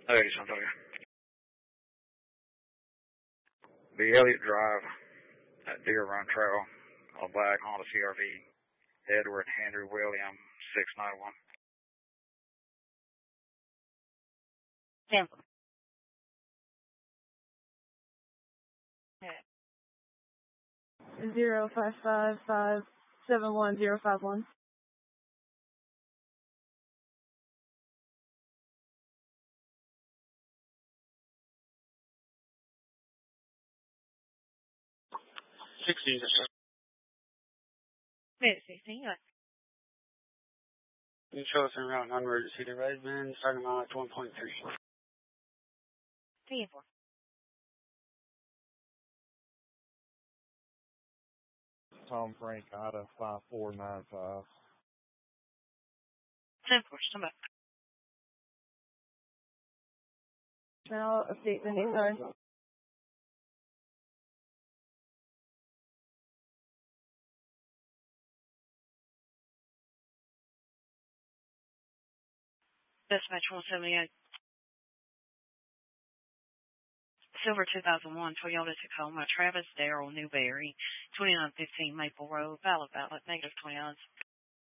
Hey, Santoria. The Elliott Drive at Deer Run Trail on a black Honda CRV. Edward Henry William 691. Sample. 055571051. Minute 16. You show us en route non-emergency to Redmond, starting mile at 1.3. 10-4. Tom Frank, Ida 5495. 10-4. Stand by. Now update the name, sorry. Dispatch 178. Silver 2001 Toyota Tacoma, Travis Darrell Newberry, 2915 Maple Road, Valid, -29.